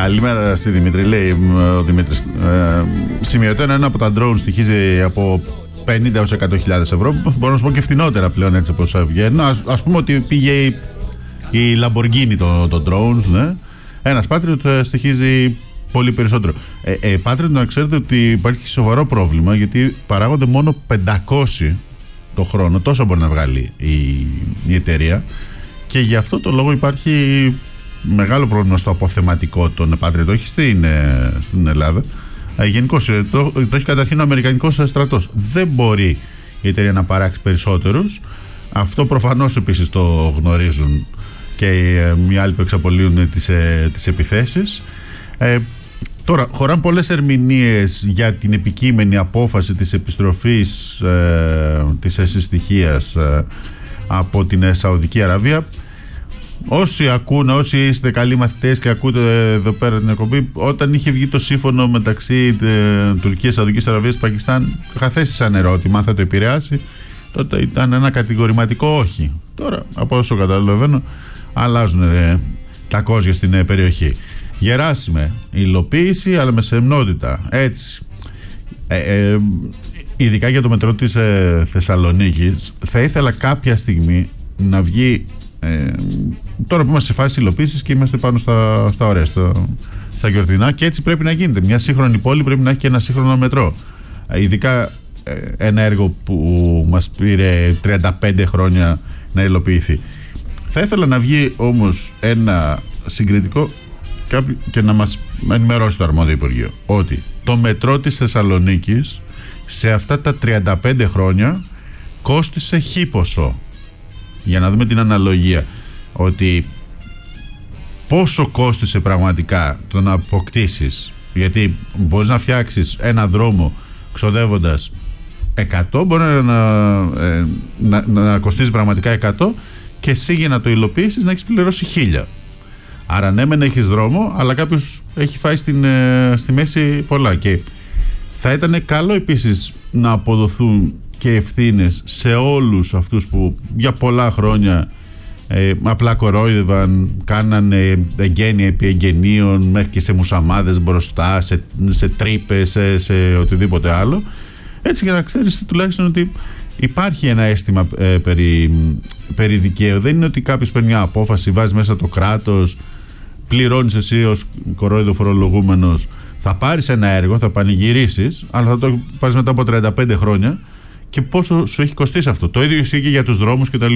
Καλημέρα στη Δημήτρη, λέει ο Δημήτρης. Σημειωτό ένα από τα drones στοιχίζει από 50 έως 100.000 ευρώ. Μπορώ να σου πω και φθηνότερα πλέον, έτσι όπως βγαίνουν. Ας πούμε ότι πήγε η Lamborghini των drones, ναι. Ένας Patriot στοιχίζει πολύ περισσότερο. Patriot, να ξέρετε ότι υπάρχει σοβαρό πρόβλημα, γιατί παράγονται μόνο 500 το χρόνο. Τόσο μπορεί να βγάλει η εταιρεία. Και γι' αυτό το λόγο υπάρχει μεγάλο πρόβλημα στο αποθεματικό των Patriot, όχι στην Ελλάδα. Γενικώς το έχει καταρχήν ο Αμερικανικός στρατός. Δεν μπορεί η εταιρεία να παράξει περισσότερους. Αυτό προφανώς επίσης το γνωρίζουν και οι άλλοι που εξαπολύουν τις επιθέσεις. Τώρα, χωράνε πολλές ερμηνείες για την επικείμενη απόφαση της επιστροφής της συστοιχίας από την Σαουδική Αραβία. Όσοι ακούνε, όσοι είστε καλοί μαθητές και ακούτε εδώ πέρα την εκπομπή, όταν είχε βγει το σύμφωνο μεταξύ Τουρκίας, Σαουδικής Αραβίας και Πακιστάν, είχα θέσει σαν ερώτημα αν θα το επηρεάσει. Τότε ήταν ένα κατηγορηματικό όχι. Τώρα, από όσο καταλαβαίνω, αλλάζουν τα κόζια στην περιοχή. Γεράσιμε, υλοποίηση, αλλά με σεμνότητα. Έτσι. Ειδικά για το μετρό της Θεσσαλονίκης, θα ήθελα κάποια στιγμή να βγει. Τώρα που είμαστε σε φάση υλοποίησης και είμαστε πάνω στα ωραία, στα γιορτινά, και έτσι πρέπει να γίνεται. Μια σύγχρονη πόλη πρέπει να έχει και ένα σύγχρονο μετρό. Ειδικά ένα έργο που μας πήρε 35 χρόνια να υλοποιηθεί. Θα ήθελα να βγει όμως ένα συγκριτικό και να μας ενημερώσει το αρμόδιο Υπουργείο ότι το μετρό της Θεσσαλονίκης σε αυτά τα 35 χρόνια κόστισε χ ποσό. Για να δούμε την αναλογία, ότι πόσο κόστισε πραγματικά το να αποκτήσεις, γιατί μπορείς να φτιάξεις ένα δρόμο ξοδεύοντας 100, μπορεί να κοστίζει πραγματικά 100 και εσύ για να το υλοποιήσεις να έχεις πληρώσει 1000. Άρα ναι, μεν έχεις δρόμο, αλλά κάποιος έχει φάει στη μέση πολλά. Και θα ήταν καλό επίσης να αποδοθούν και ευθύνες σε όλους αυτούς που για πολλά χρόνια απλά κορόιδευαν, κάνανε εγγένεια επί εγγενείων, μέχρι και σε μουσαμάδες μπροστά, σε τρύπες, σε οτιδήποτε άλλο. Έτσι, για να ξέρεις τουλάχιστον ότι υπάρχει ένα αίσθημα περί δικαίου. Δεν είναι ότι κάποιος παίρνει μια απόφαση, βάζει μέσα το κράτος, πληρώνεις εσύ ως κορόιδο φορολογούμενος, θα πάρεις ένα έργο, θα πανηγυρίσεις, αλλά θα το πάρεις μετά από 35 χρόνια. Και πόσο σου έχει κοστίσει αυτό. Το ίδιο ισχύει και για τους δρόμους κτλ.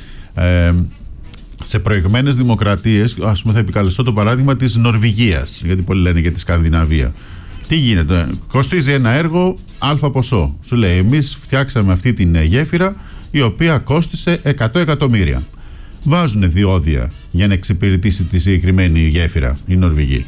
Σε προηγμένες δημοκρατίες, ας πούμε, θα επικαλεστώ το παράδειγμα της Νορβηγίας, γιατί πολλοί λένε για τη Σκανδιναβία. Τι γίνεται, κοστίζει ένα έργο α ποσό. Σου λέει, εμείς φτιάξαμε αυτή την γέφυρα, η οποία κόστισε 100 εκατομμύρια. Βάζουν διόδια για να εξυπηρετήσει τη συγκεκριμένη γέφυρα η Νορβηγοί.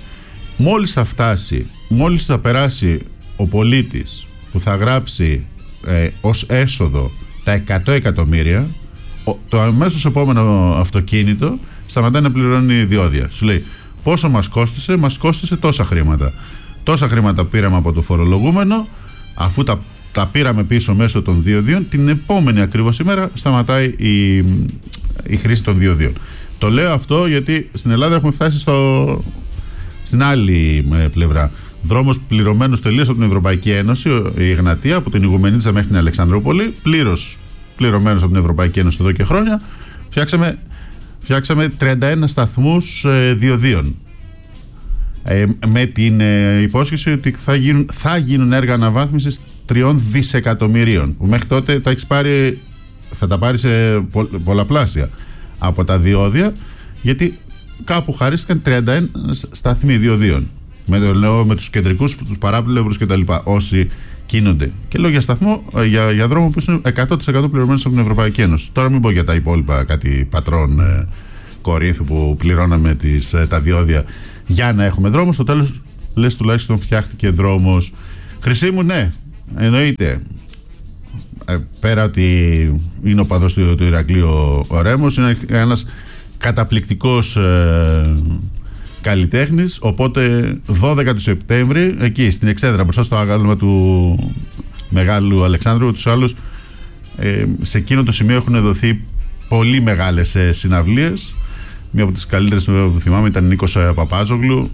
Μόλις θα περάσει ο πολίτης που θα γράψει ως έσοδο τα 100 εκατομμύρια, το αμέσως επόμενο αυτοκίνητο σταματάει να πληρώνει διόδια. Σου λέει, πόσο μας κόστισε τόσα χρήματα. Τόσα χρήματα πήραμε από το φορολογούμενο, αφού τα πήραμε πίσω μέσω των διοδίων, την επόμενη ακριβώς ημέρα σταματάει η χρήση των διοδίων. Το λέω αυτό γιατί στην Ελλάδα έχουμε φτάσει στην άλλη πλευρά. Δρόμος πληρωμένος τελείως από την Ευρωπαϊκή Ένωση, η Εγνατία, από την Ιγουμενίτσα μέχρι την Αλεξανδρούπολη, πλήρως πληρωμένος από την Ευρωπαϊκή Ένωση εδώ και χρόνια. Φτιάξαμε 31 σταθμούς διοδίων. Με την υπόσχεση ότι θα γίνουν έργα αναβάθμισης 3 δισεκατομμυρίων. Που μέχρι τότε θα τα πάρει σε πολλαπλάσια από τα διόδια, γιατί κάπου χαρίστηκαν 31 σταθμοί διοδίων. Με τους κεντρικούς, τους παράπλευρους κτλ. Όσοι κίνονται. Και λέω για σταθμό, για δρόμο που είναι 100% πληρωμένος από την Ευρωπαϊκή Ένωση. Τώρα μην πω για τα υπόλοιπα, κάτι πατρών Κορίνθου που πληρώναμε τα διόδια για να έχουμε δρόμο. Στο τέλος λες τουλάχιστον φτιάχτηκε δρόμος. Χρυσή μου, ναι, εννοείται. Πέρα ότι είναι ο παδός του Ηρακλείου ο Ρέμος, είναι ένας καταπληκτικός καλλιτέχνης, οπότε 12 του Σεπτέμβρη εκεί στην Εξέδρα μπροστά στο άγαλμα του Μεγάλου Αλεξάνδρου, τους άλλους, σε εκείνο το σημείο έχουν δοθεί πολύ μεγάλες συναυλίες. Μία από τις καλύτερες που θυμάμαι ήταν Νίκος Παπάζογλου,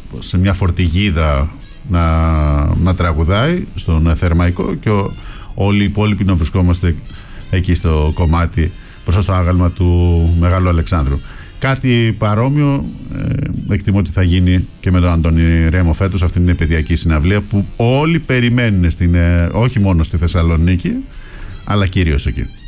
σε μια φορτηγίδα να τραγουδάει στον Θερμαϊκό και όλοι οι υπόλοιποι να βρισκόμαστε εκεί στο κομμάτι μπροστά στο άγαλμα του Μεγάλου Αλεξάνδρου. Κάτι παρόμοιο εκτιμώ ότι θα γίνει και με τον Αντώνη Ρέμο φέτος. Αυτή είναι η παιδιακή συναυλία που όλοι περιμένουν όχι μόνο στη Θεσσαλονίκη αλλά κυρίως εκεί.